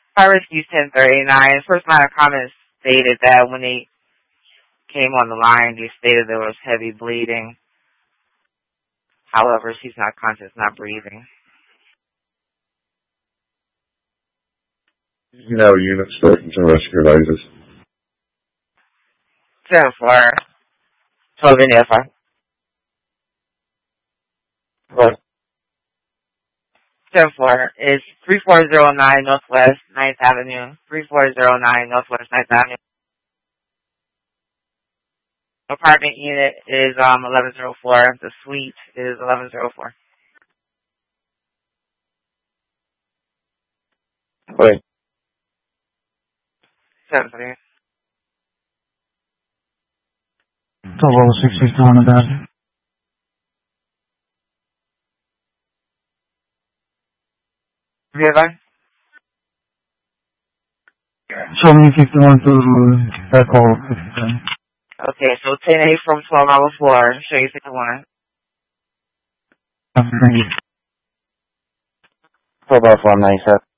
Fire Rescue 1039. First line of comments stated that when they came on the line, they stated there was heavy bleeding. However, she's not conscious, not breathing. You know, units spoken to rescue lasers. 10-4. 12 India 5. What? 10-4 is 3409 Northwest 9th Avenue. 3409 Northwest 9th Avenue. Apartment unit is 1104. The suite is 1104. Wait. 7-3. 1206 on the dot. Goodbye. Show me 51 to that call. Okay, so 10-8 from 12 hour 4. Show you 61. Thank you. 12 197.